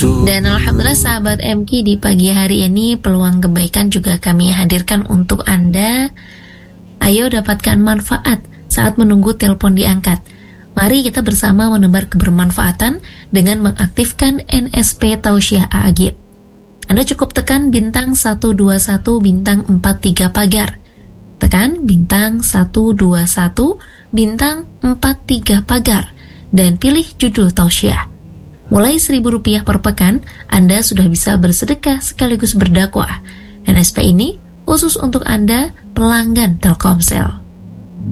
Dan alhamdulillah sahabat MQ, di pagi hari ini peluang kebaikan juga kami hadirkan untuk Anda. Ayo dapatkan manfaat saat menunggu telepon diangkat. Mari kita bersama menebar kebermanfaatan dengan mengaktifkan NSP Tausiah Agib. Anda cukup tekan bintang 121 bintang 43 pagar. Tekan bintang 121 bintang 43 pagar dan pilih judul Tausiah. Mulai Rp1.000 per pekan, Anda sudah bisa bersedekah sekaligus berdakwah. NSP ini khusus untuk Anda pelanggan Telkomsel.